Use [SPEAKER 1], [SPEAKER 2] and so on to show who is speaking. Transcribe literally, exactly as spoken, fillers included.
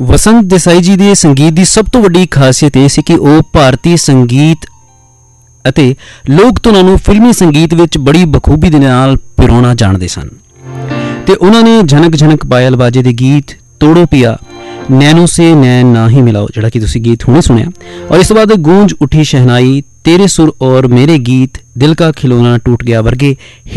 [SPEAKER 1] ਵਸੰਤ ਦੇਸਾਈ ਜੀ ਦੇ ਸੰਗੀਤ ਦੀ ਸਭ ਤੋਂ ਵੱਡੀ ਖਾਸੀਅਤ ਇਹ ਸੀ ਕਿ ਉਹ ਭਾਰਤੀ ਸੰਗੀਤ ਅਤੇ ਲੋਕ ਧੁਨਾਂ ਨੂੰ ਫਿਲਮੀ ਸੰਗੀਤ ਵਿੱਚ ਬੜੀ ਬਖੂਬੀ ਦੇ ਨਾਲ ਪਿਰੋਣਾ ਜਾਣਦੇ ਸਨ ਤੇ ਉਹਨਾਂ ਨੇ ਝਨਕ ਝਨਕ ਪਾयल ਬਾਜੇ ਦੇ ਗੀਤ ਤੋੜੋ ਪਿਆ, नैनो से नैन ना ही मिलाओ जिहड़ा कि तुसीं गीत हुणे सुनिया, और इस बाद गूंज उठी शहनाई, तेरे सुर और मेरे गीत, दिल का खिलौना टूट गया वर्गे